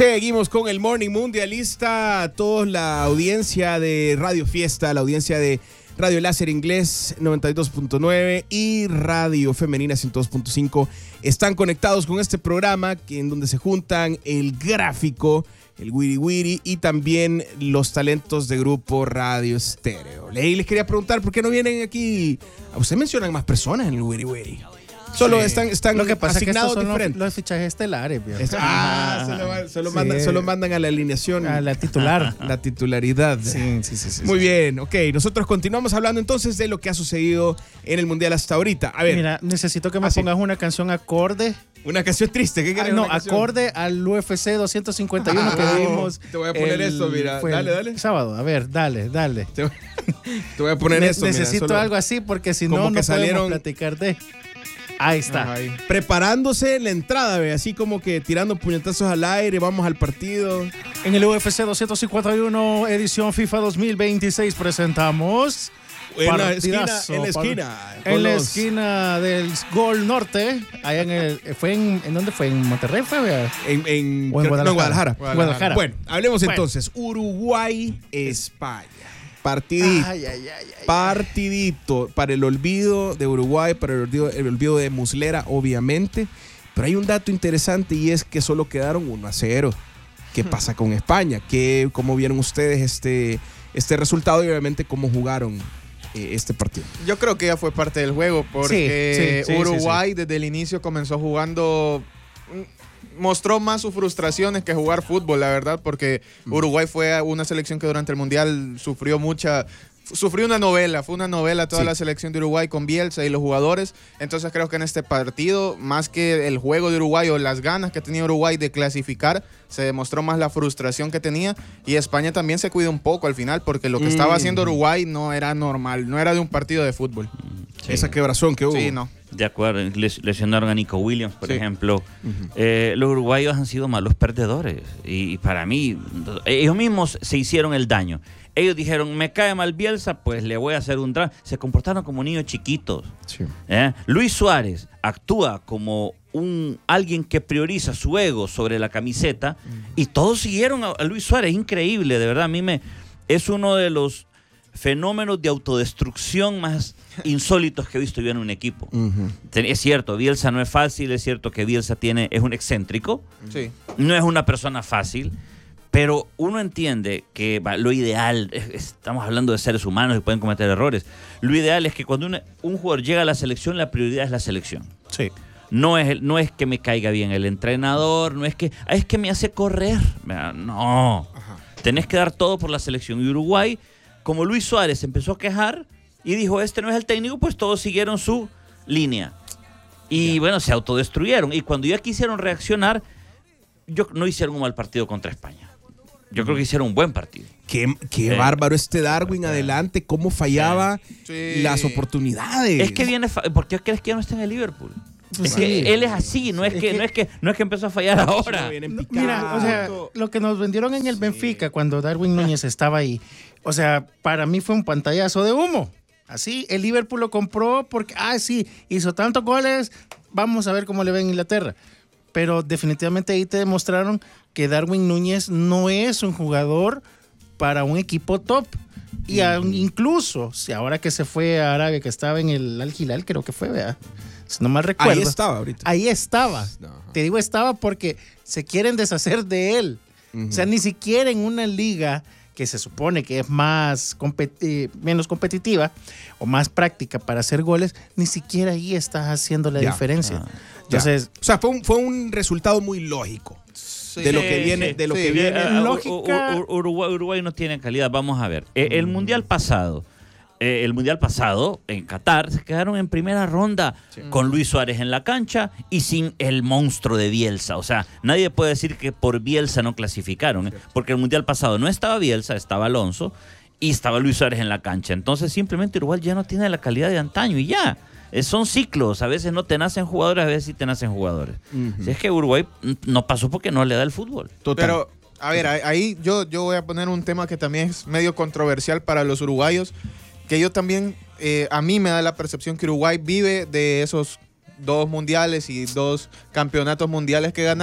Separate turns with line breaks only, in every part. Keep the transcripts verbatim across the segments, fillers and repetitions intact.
Seguimos con el Morning Mundialista. A todos, la audiencia de Radio Fiesta, la audiencia de Radio Láser Inglés noventa y dos punto nueve y Radio Femenina ciento dos punto cinco están conectados con este programa que, en donde se juntan el gráfico, el Wiri Wiri y también los talentos de Grupo Radio Estéreo. Y les quería preguntar por qué no vienen aquí. A usted mencionan más personas en el Wiri Wiri. Solo sí. están, están
lo que pasa
asignados
es que estos son
diferentes.
Los, los fichajes estelares.
Es, ah, solo, va, solo, sí. mandan, solo mandan a la alineación.
A la titular.
La titularidad.
Sí, sí, sí, sí.
Muy
sí.
bien, ok. Nosotros continuamos hablando entonces de lo que ha sucedido en el Mundial hasta ahorita. A ver.
Mira, necesito que me
ah,
pongas
sí.
una canción acorde.
Una canción triste. ¿Qué quieres?
Ah, no, acorde al U F C doscientos cincuenta y uno ah, que vimos.
Te voy a poner
el,
esto, mira. Dale, dale.
Sábado, a ver, dale, dale.
Te voy, te voy a poner
ne
esto.
Necesito
mira,
algo así porque si no, no podemos
salieron...
platicar de... Ahí está.
Ahí. Preparándose en la entrada, ve, así como que tirando puñetazos al aire, vamos al partido.
En el U F C doscientos cincuenta y uno, edición FIFA dos mil veintiséis, presentamos...
En la esquina, en la esquina.
En la los... esquina del Gol Norte, allá en el... Fue en, ¿en dónde fue? ¿En Monterrey fue?
En, en,
en
Guadalajara.
No,
Guadalajara.
Guadalajara. Guadalajara.
Bueno, hablemos
bueno.
entonces. Uruguay-España. Partidito.
Ay, ay, ay, ay,
partidito para el olvido de Uruguay, para el olvido, el olvido de Muslera, obviamente. Pero hay un dato interesante y es que solo quedaron uno a cero. ¿Qué pasa con España? ¿Qué, ¿Cómo vieron ustedes este, este resultado y obviamente cómo jugaron eh, este partido?
Yo creo que ya fue parte del juego porque
sí, sí,
Uruguay
sí, sí.
desde el inicio comenzó jugando... Mostró más sus frustraciones que jugar fútbol, la verdad, porque Uruguay fue una selección que durante el Mundial sufrió mucha... Sufrió una novela, fue una novela toda sí. la selección de Uruguay con Bielsa y los jugadores. Entonces creo que en este partido, más que el juego de Uruguay o las ganas que tenía Uruguay de clasificar, se demostró más la frustración que tenía. Y España también se cuidó un poco al final, porque lo que mm. estaba haciendo Uruguay no era normal, no era de un partido de fútbol.
Sí. Esa quebrazón que hubo.
Sí, no.
De acuerdo, lesionaron a Nico Williams, por sí. ejemplo.
Uh-huh.
eh, los uruguayos han sido malos perdedores. Y, y para mí, ellos mismos se hicieron el daño. Ellos dijeron, me cae mal Bielsa, pues le voy a hacer un drama. Se comportaron como niños chiquitos.
Sí.
¿Eh? Luis Suárez actúa como un alguien que prioriza su ego sobre la camiseta uh-huh. y todos siguieron a, a Luis Suárez. Increíble, de verdad. A mí me es uno de los fenómenos de autodestrucción más insólitos que he visto yo en un equipo.
Uh-huh.
Es cierto, Bielsa no es fácil, es cierto que Bielsa tiene, es un excéntrico,
sí.
no es una persona fácil, pero uno entiende que va, lo ideal, es, estamos hablando de seres humanos y pueden cometer errores, lo ideal es que cuando una, un jugador llega a la selección, la prioridad es la selección.
Sí.
No es, no es que me caiga bien el entrenador, no es que, es que me hace correr, no,
Ajá.
tenés que dar todo por la selección. Y Uruguay, como Luis Suárez se empezó a quejar y dijo, este no es el técnico, pues todos siguieron su línea. Y yeah. bueno, se autodestruyeron. Y cuando ya quisieron reaccionar, yo, no hicieron un mal partido contra España. Yo creo que hicieron un buen partido.
Qué, qué eh, bárbaro este Darwin adelante, cómo fallaba
sí.
las oportunidades.
Es que viene, ¿por qué crees que ya no está en el Liverpool?
Pues
es
sí.
que él es así, no es, es que, que, no es que no es que empezó a fallar ahora.
No, mira, o sea, lo que nos vendieron en el sí. Benfica cuando Darwin Núñez estaba ahí, o sea, para mí fue un pantallazo de humo. Así, el Liverpool lo compró porque, ah, sí, hizo tantos goles, vamos a ver cómo le va en Inglaterra. Pero definitivamente ahí te demostraron que Darwin Núñez no es un jugador para un equipo top. Y a, incluso, si ahora que se fue a Arabia, que estaba en el Al Hilal, creo que fue, ¿verdad? Si no mal recuerdo.
Ahí estaba ahorita.
Ahí estaba.
No.
Te digo estaba porque se quieren deshacer de él. Uh-huh. O sea, ni siquiera en una liga que se supone que es más competi- menos competitiva o más práctica para hacer goles, ni siquiera ahí estás haciendo la
ya.
diferencia.
Ah,
Entonces,
o sea, fue un, fue un resultado muy lógico. Sí, de lo que viene,
sí,
de lo
sí,
que viene.
Uh,
lógica.
Uruguay, Uruguay no tiene calidad. Vamos a ver. Eh, el mundial pasado, eh, el mundial pasado en Qatar se quedaron en primera ronda sí. con Luis Suárez en la cancha y sin el monstruo de Bielsa. O sea, nadie puede decir que por Bielsa no clasificaron, ¿eh? Porque el mundial pasado no estaba Bielsa, estaba Alonso y estaba Luis Suárez en la cancha. Entonces simplemente Uruguay ya no tiene la calidad de antaño y ya. Son ciclos, a veces no te nacen jugadores, a veces sí te nacen jugadores. Uh-huh. Si es que Uruguay no pasó porque no le da el fútbol.
Total. Pero, a ver, ahí yo, yo voy a poner un tema que también es medio controversial para los uruguayos, que yo también, eh, a mí me da la percepción que Uruguay vive de esos dos mundiales y dos campeonatos mundiales que ganaron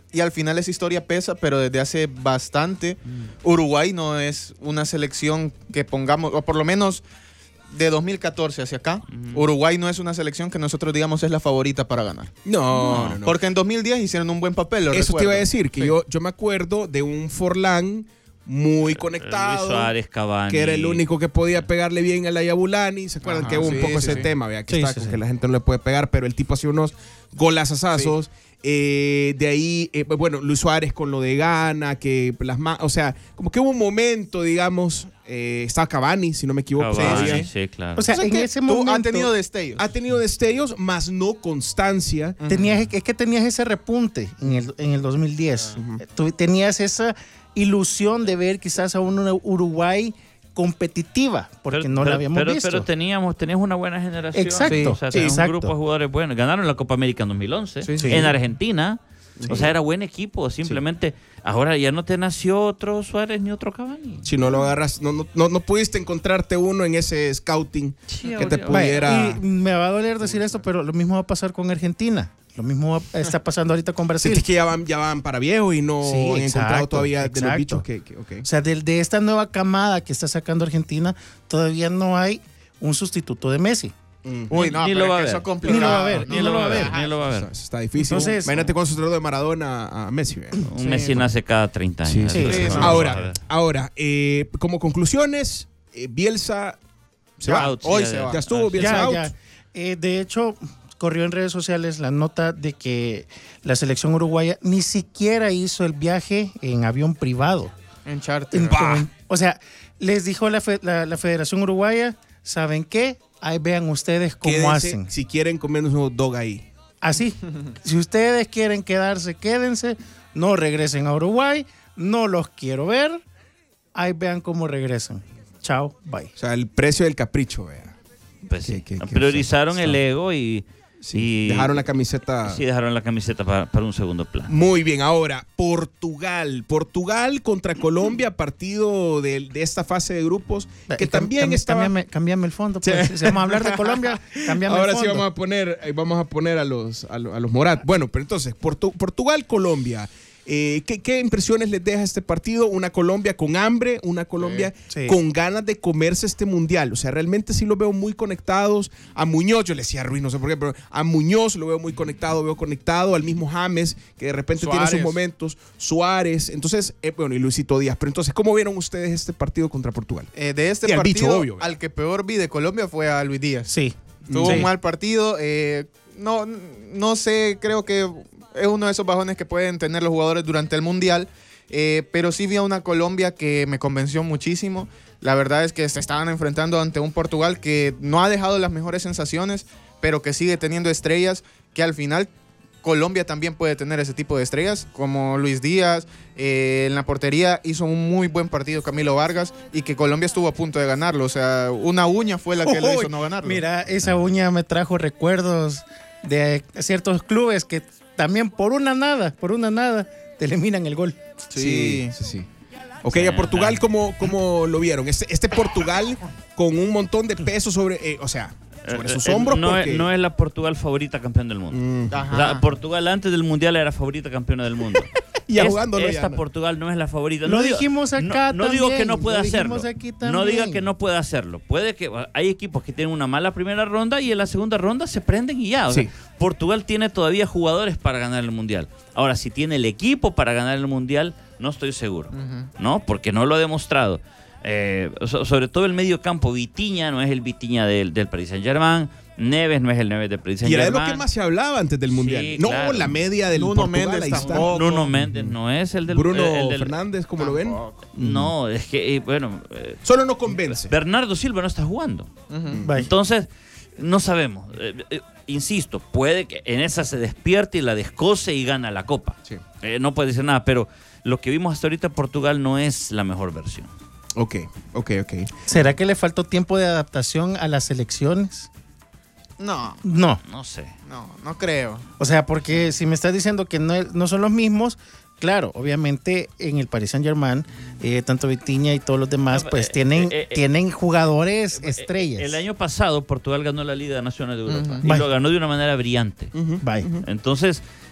y al final esa historia pesa, pero desde hace bastante mm. Uruguay no es una selección que pongamos, o por lo menos de dos mil catorce hacia acá, mm. Uruguay no es una selección que nosotros digamos es la favorita para ganar.
No, no, no.
Porque en dos mil diez hicieron un buen papel, lo
Eso
recuerdo.
te iba a decir, que
sí.
yo, yo me acuerdo de un Forlán muy conectado,
Luis Suárez, Cavani,
que era el único que podía pegarle bien a la Yabulani. ¿Se acuerdan? Ajá, que hubo sí, un poco sí, ese sí. tema, vea, que,
sí,
está,
sí,
sí.
sí.
que la gente no le puede pegar, pero el tipo hacía unos golazazazos. Sí. Eh, de ahí, eh, bueno, Luis Suárez con lo de Ghana, que las ma- o sea, como que hubo un momento, digamos, eh, estaba Cavani, si no me equivoco.
Cavani, sí, sí, claro.
O sea,
o sea
en
que
ese momento
ha tenido destellos.
Ha tenido destellos, más no constancia.
Uh-huh. Tenías, es que tenías ese repunte en el, en el dos mil diez. Uh-huh. Tú tenías esa ilusión de ver quizás a un Uruguay competitiva, porque
pero,
no
pero,
la habíamos
pero,
visto.
Pero teníamos, teníamos una buena generación.
Exacto. Sí,
o sea,
sí,
un
exacto.
grupo de jugadores buenos. Ganaron la Copa América en dos mil once,
sí, sí.
en Argentina. Sí. O sea, era buen equipo. Simplemente,
sí.
ahora ya no te nació otro Suárez ni otro Cavani.
Si no lo agarras, no, no, no, no pudiste encontrarte uno en ese scouting sí, que te
Vaya,
pudiera...
y me va a doler decir esto, pero lo mismo va a pasar con Argentina. Lo mismo está pasando ahorita con Brasil.
Es que ya van, ya van para viejo y no
sí,
han
exacto,
encontrado todavía
exacto.
de los bichos que... que okay.
O sea, de, de esta nueva camada que está sacando Argentina, todavía no hay un sustituto de Messi.
Mm. Uy, no,
ni
pero
lo va
es que
a
eso
ver.
complicado.
Ni lo va a ver,
ni, ni lo va a ver, ni lo va a ver.
Eso, eso está difícil.
Entonces,
imagínate cuando se trató de Maradona a Messi. ¿verdad?
Un
sí,
Messi
no.
nace cada treinta años.
Sí,
sí, sí,
sí.
Ahora, ahora eh, como conclusiones, eh, Bielsa se va.
Out,
Hoy
ya,
se
ya.
va.
Ya estuvo, Bielsa
ya,
out.
ya. Eh, de hecho, corrió en redes sociales la nota de que la selección uruguaya ni siquiera hizo el viaje en avión privado.
En charter.
En, en, o sea, les dijo la, fe, la, la Federación Uruguaya, ¿saben qué? Ahí vean ustedes cómo
Quédense,
hacen.
Si quieren comernos un hot dog ahí.
Así. Si ustedes quieren quedarse, quédense. No regresen a Uruguay. No los quiero ver. Ahí vean cómo regresan. Chao, bye.
O sea, el precio del capricho, vea.
Pues sí.
¿Qué, qué, qué
Priorizaron
cosa?
el ego y,
Sí,
y
dejaron la camiseta.
Sí, dejaron la camiseta para, para un segundo plano.
Muy bien, ahora Portugal. Portugal contra Colombia, partido de, de esta fase de grupos, que
Cam,
también
cam,
estaba...
Cámbiame, cámbiame el fondo. Pues. Sí. Si vamos a hablar de Colombia, cámbiame
ahora
el fondo.
sí vamos a poner, vamos a, poner a, los, a, los, a los Morat. Bueno, pero entonces, Portu, Portugal-Colombia. Eh, ¿qué, ¿Qué impresiones les deja este partido? Una Colombia con hambre, una Colombia
sí. Sí.
con ganas de comerse este mundial. O sea, realmente sí los veo muy conectados. A Muñoz, yo le decía a Ruiz, no sé por qué, pero a Muñoz lo veo muy conectado, veo conectado al mismo James, que de repente
Suárez.
tiene sus momentos. Suárez, entonces, eh, bueno, y Luisito Díaz. Pero entonces, ¿cómo vieron ustedes este partido contra Portugal?
Eh, de este
Y al
partido,
bicho, obvio,
al que peor vi de Colombia fue a Luis Díaz.
Sí.
Tuvo
sí.
un mal partido. Eh, no, no sé, creo que es uno de esos bajones que pueden tener los jugadores durante el Mundial. Eh, pero sí vi a una Colombia que me convenció muchísimo. La verdad es que se estaban enfrentando ante un Portugal que no ha dejado las mejores sensaciones, pero que sigue teniendo estrellas, que al final Colombia también puede tener ese tipo de estrellas, como Luis Díaz. Eh, en la portería hizo un muy buen partido Camilo Vargas, y que Colombia estuvo a punto de ganarlo. O sea, una uña fue la que
Uy,
le hizo no ganarlo.
Mira, esa uña me trajo recuerdos de ciertos clubes que también por una nada, por una nada, te eliminan el gol.
Sí,
sí, sí. Ok, a Portugal, ¿cómo, cómo lo vieron? Este, este Portugal con un montón de peso sobre, eh, o sea, sobre sus
Eh, eh,
hombros.
no,
porque...
es, no es la Portugal favorita campeón del mundo.
Mm.
Ajá.
O sea, Portugal antes del Mundial era favorita campeona del mundo.
Y ya
Es-
jugándolo ya,
esta
¿no?
Portugal no es la favorita.
Lo
No digo-
dijimos acá
no, no digo
también,
que no pueda
lo
hacerlo.
dijimos aquí
No
también.
diga que no pueda hacerlo. Puede que hay equipos que tienen una mala primera ronda y en la segunda ronda se prenden y ya. O
Sí.
sea, Portugal tiene todavía jugadores para ganar el Mundial. Ahora, si tiene el equipo para ganar el Mundial, no estoy seguro.
Ujú.
¿No? Porque no lo ha demostrado. Eh, so- sobre todo el medio campo, Vitinha no es el Vitinha del, del Paris Saint-Germain. Neves no es el Neves del Paris
Y era de
Saint-Germain.
lo que más se hablaba antes del Mundial.
Sí,
no,
claro.
la media del
Nuno
Portugal,
Méndez
ahí está.
tampoco.
Bruno Méndez no es el del
Bruno
el del-
Fernández, ¿cómo lo ven?
No, es que, eh, bueno, eh,
Solo no convence.
Bernardo Silva no está jugando.
Ujú.
Bye.
Entonces, no sabemos. Eh, eh, insisto, puede que en esa se despierte y la descoce y gana la Copa.
Sí.
Eh, no puede decir nada, pero lo que vimos hasta ahorita Portugal no es la mejor versión.
Ok, ok, ok.
¿Será que le faltó tiempo de adaptación a las selecciones?
No,
No.
No sé.
no, no creo.
O sea, porque si me estás diciendo que no, no son los mismos, claro, obviamente en el Paris Saint-Germain, eh, tanto Vitinha y todos los demás,
No,
pues
eh,
tienen,
eh, eh,
tienen jugadores estrellas.
El año pasado Portugal ganó la Liga Nacional de Europa
Ujú.
y
Vale.
lo ganó de una manera brillante.
Ujú.
Bye.
Entonces,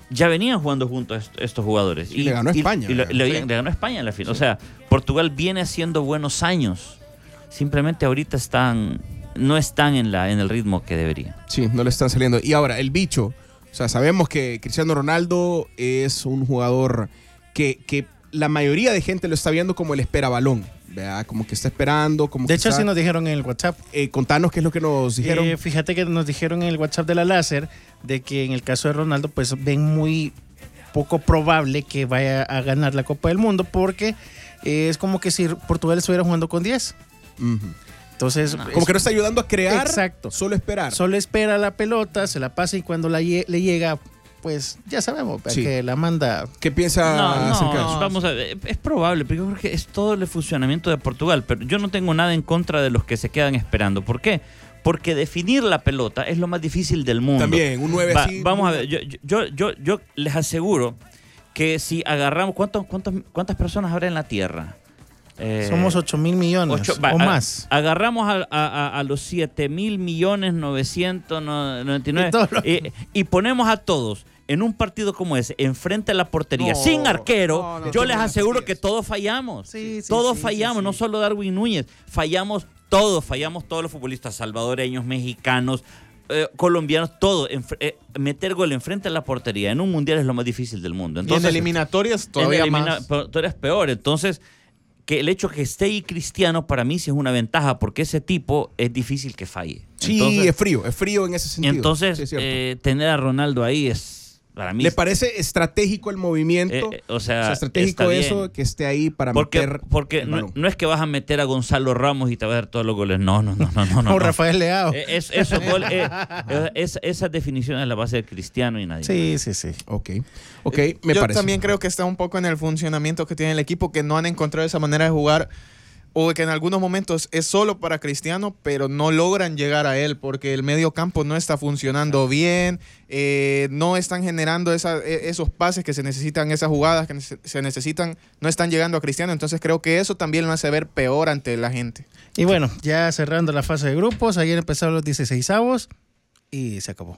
ya venían jugando juntos est- estos jugadores.
Y le ganó a España,
Y, y le, le-
sí.
le ganó a España en la final. O sea, Portugal viene haciendo buenos años. Simplemente ahorita están, no están en, la, en el ritmo que deberían.
Sí, no le están saliendo. Y ahora, el bicho. O sea, sabemos que Cristiano Ronaldo es un jugador que, que la mayoría de gente lo está viendo como el espera balón. ¿Verdad? Como que está esperando. Como
De
que
hecho,
está-
así nos dijeron en el WhatsApp.
Eh, contanos qué es lo que nos dijeron.
Eh, fíjate que nos dijeron en el WhatsApp de la Láser de que en el caso de Ronaldo, pues ven muy poco probable que vaya a ganar la Copa del Mundo porque eh, es como que si Portugal estuviera jugando con diez.
Ujú.
Entonces,
No.
es-
Como que no está ayudando a crear.
Exacto.
Solo esperar.
solo espera la pelota, se la pasa y cuando la lle- le llega, pues ya sabemos
Sí.
que la manda.
¿Qué piensa
No,
acerca de
no,
eso?
vamos a ver, es probable, pero yo creo que es todo el funcionamiento de Portugal, pero yo no tengo nada en contra de los que se quedan esperando. ¿Por qué? Porque definir la pelota es lo más difícil del mundo.
También, un nueve
Va-
así.
Vamos a ver, yo, yo, yo, yo les aseguro que si agarramos, ¿cuántos, cuántos, ¿cuántas personas habrá en la Tierra? Eh,
Somos ocho mil millones
ocho- va,
o
a-
más.
Agarramos a, a- a- a los siete mil millones novecientos noventa y nueve
Y todo lo-
y, y ponemos a todos en un partido como ese, enfrente a la portería,
No,
sin arquero,
no, no,
yo
no,
les
no,
aseguro
no,
que todos fallamos.
Sí, sí,
todos
sí,
fallamos,
sí,
no
sí.
solo Darwin Núñez, fallamos todos, fallamos todos los futbolistas salvadoreños, mexicanos, eh, colombianos, todo. Enf- eh, meter gol enfrente a la portería en un mundial es lo más difícil del mundo.
Y en
Entonces,
eliminatorias
en
todavía
elimina-
más.
pero tú eres peor. Entonces, que el hecho que esté ahí Cristiano para mí sí es una ventaja, porque ese tipo es difícil que falle.
Sí,
Entonces,
es frío, es frío en ese sentido.
entonces
Sí, es cierto.
eh, tener a Ronaldo ahí es, para mí,
¿Le parece estratégico el movimiento?
eh, eh, o sea,
O sea, estratégico
está bien.
eso, que esté ahí para
porque,
meter
porque
el
no,
balón.
no es que vas a meter a Gonzalo Ramos y te va a dar todos los goles. No, no, no, no, no. no,
o
no.
Rafael Leao.
Eh, es, esos goles, eh, eh, es- esa definición es la base de Cristiano y nadie.
Sí, sí, sí.
Ok, ok, me
Yo
parece.
también creo que está un poco en el funcionamiento que tiene el equipo, que no han encontrado esa manera de jugar, o que en algunos momentos es solo para Cristiano, pero no logran llegar a él porque el medio campo no está funcionando bien, eh, no están generando esa- e- esos pases que se necesitan, esas jugadas que nece- se necesitan, no están llegando a Cristiano. Entonces creo que eso también lo hace ver peor ante la gente.
Y bueno, ya cerrando la fase de grupos, ayer empezaron los dieciseisavos y se acabó.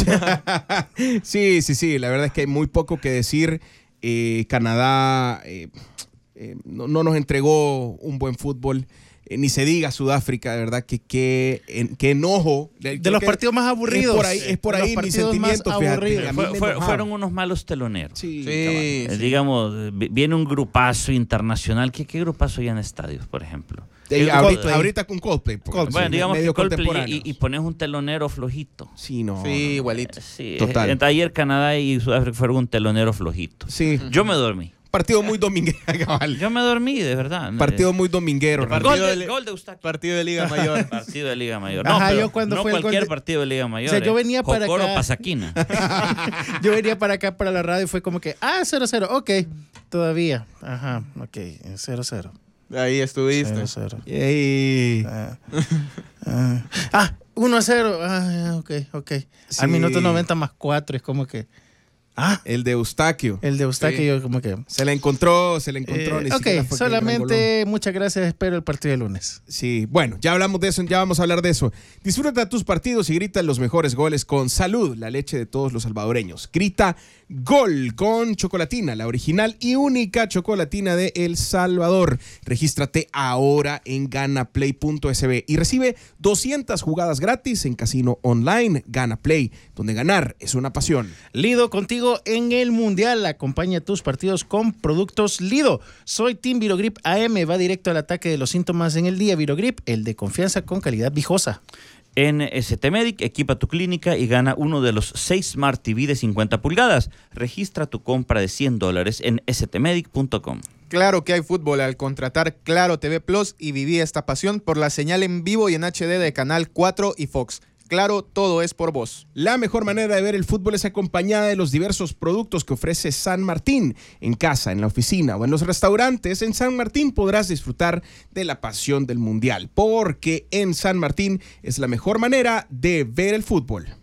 Sí, sí, sí, la verdad es que hay muy poco que decir. Eh, Canadá eh, eh, no, no nos entregó un buen fútbol. Eh, ni se diga Sudáfrica, de verdad que qué en- qué enojo.
De los partidos más aburridos.
Es por ahí, es por
De los
ahí mi
partidos más
sentimiento, fíjate.
aburridos.
A mí
Fue-
me
fue-
enojaba.
fueron unos malos teloneros.
Sí,
Sí,
Eh,
sí.
digamos, eh, vi- viene un grupazo internacional. ¿Qué, qué grupazo hay en estadios, por ejemplo?
Eh,
¿Qué
ahorita,
grupo-
ahorita con Coldplay. porque
Coldplay.
Bueno,
sí,
digamos que
medio
Coldplay y,
contemporáneos.
y pones un telonero flojito.
Sí, no.
Sí,
no.
igualito.
Sí,
Total.
eh, ayer Canadá y Sudáfrica fueron un telonero flojito.
Sí,
Yo me dormí.
partido muy dominguero, cabal.
Yo me dormí, de verdad.
Partido muy dominguero.
El
realmente.
Gol
partido
de,
de-
gol de Eustaquio.
Partido de Liga Mayor.
Partido de Liga Mayor.
Ajá,
no, pero
yo cuando
no
fue el gol
cualquier
de-
partido de Liga Mayor.
O sea, yo
eh.
venía para
Jocoro,
acá.
Pasaquina.
Yo venía para acá, para la radio, y fue como que, ah, cero cero, ok, todavía. Ajá, ok, cero cero.
Ahí estuviste.
cero cero.
Ey.
Ah, ah. Ah, uno a cero. Ah, ya, ok, ok.
Sí.
Al minuto noventa más cuatro, es como que. Ah,
El de Eustaquio.
el de Eustaquio,
Sí.
yo como que.
Se la encontró, se la encontró.
Eh,
ni siquiera
ok,
fue que el gran
solamente muchas gracias, espero el partido de lunes.
Sí, bueno, ya hablamos de eso, ya vamos a hablar de eso. Disfruta tus partidos y grita los mejores goles con Salud, la leche de todos los salvadoreños. Grita gol con Chocolatina, la original y única chocolatina de El Salvador. Regístrate ahora en ganaplay punto s b y recibe doscientas jugadas gratis en casino online Gana Play, donde ganar es una pasión.
Lido contigo en el Mundial. Acompaña tus partidos con productos Lido. Soy Team Virogrip A M. Va directo al ataque de los síntomas en el día. Virogrip, el de confianza con calidad viejosa.
En S T Medic, equipa tu clínica y gana uno de los seis Smart T V de cincuenta pulgadas. Registra tu compra de cien dólares en s t medic punto com.
Claro que hay fútbol al contratar Claro T V Plus y viví esta pasión por la señal en vivo y en H D de Canal cuatro y Fox. Claro, todo es por vos.
La mejor manera de ver el fútbol es acompañada de los diversos productos que ofrece San Martín. En casa, en la oficina o en los restaurantes, en San Martín podrás disfrutar de la pasión del Mundial, porque en San Martín es la mejor manera de ver el fútbol.